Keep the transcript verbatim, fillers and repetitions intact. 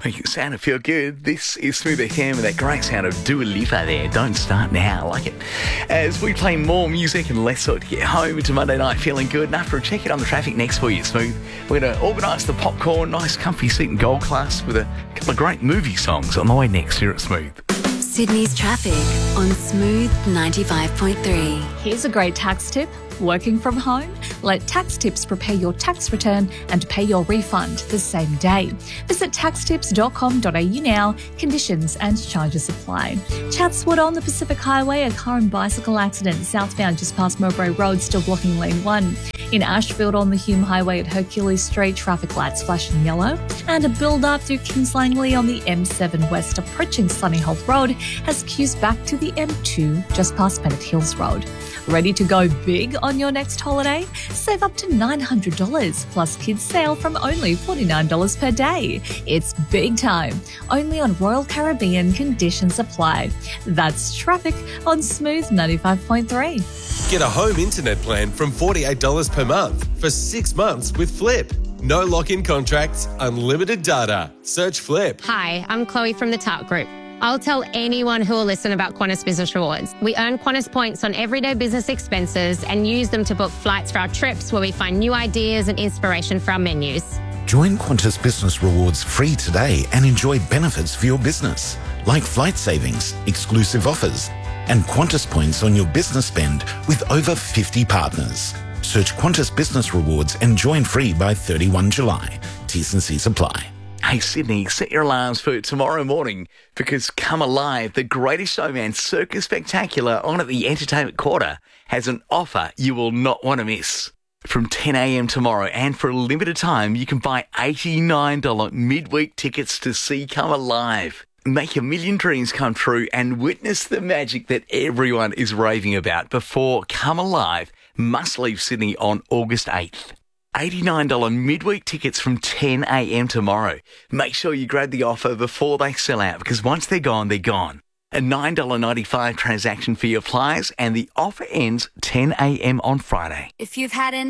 Make it sound and feel good. This is Smooth F M with that great sound of Dua Lipa there. Don't start now. I like it. As we play more music and less so to get home into Monday night feeling good. And after a check it on the traffic next for you, Smooth, we're going to organise the popcorn, nice comfy seat and gold class with a couple of great movie songs on the way next here at Smooth. Sydney's traffic on Smooth ninety-five point three. Here's a great tax tip. Working from home? Let Tax Tips prepare your tax return and pay your refund the same day. Visit tax tips dot com dot a u now. Conditions and charges apply. Chatswood on the Pacific Highway, a car and bicycle accident southbound just past Mowbray Road, still blocking lane one. In Ashfield on the Hume Highway at Hercules Street, traffic lights flashing yellow. And a build-up through Kings Langley on the M seven West approaching Sunnyholt Road has queues back to the M two just past Bennett Hills Road. Ready to go big on your next holiday? Save up to nine hundred dollars plus kids sale from only forty-nine dollars per day. It's big time. Only on Royal Caribbean, conditions apply. That's traffic on Smooth ninety-five point three. Get a home internet plan from forty-eight dollars per month for six months with Flip. No lock-in contracts, unlimited data. Search Flip. Hi, I'm Chloe from the Tart Group. I'll tell anyone who will listen about Qantas Business Rewards. We earn Qantas points on everyday business expenses and use them to book flights for our trips where we find new ideas and inspiration for our menus. Join Qantas Business Rewards free today and enjoy benefits for your business, like flight savings, exclusive offers, and Qantas points on your business spend with over fifty partners. Search Qantas Business Rewards and join free by thirty-first July. T's and C's apply. Hey Sydney, set your alarms for tomorrow morning because Come Alive, the Greatest Showman Circus Spectacular on at the Entertainment Quarter, has an offer you will not want to miss. From ten a m tomorrow and for a limited time, you can buy eighty-nine dollars midweek tickets to see Come Alive. Make a million dreams come true and witness the magic that everyone is raving about before Come Alive must leave Sydney on August eighth. eighty-nine dollars midweek tickets from ten a m tomorrow. Make sure you grab the offer before they sell out because once they're gone, they're gone. A nine dollars ninety-five transaction fee applies and the offer ends ten a m on Friday. If you've had enough